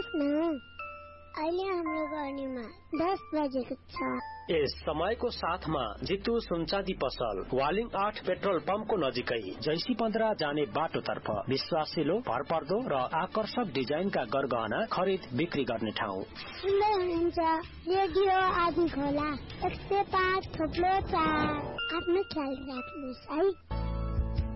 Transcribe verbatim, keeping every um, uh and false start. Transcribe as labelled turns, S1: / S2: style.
S1: आउनुहोस् न। अहिले हाम्रो गर्नेमा दस बजेको छ।
S2: यस समयको साथमा जितु सुनचाँदी पसल वालिङ आठ पेट्रोल पम्पको नजिकै जैसी पन्ध्र जाने बाटोतर्फ विश्वासिलो भरपर्दो र आकर्षक डिजाइनका गरगहना खरिद बिक्री गर्ने ठाउँ।
S1: सुन्दै हुनुहुन्छ रेडियो आदि खोला एक सय पाँच थोप्लो चार। आफ्नो ख्याल राख्नुहोस् है।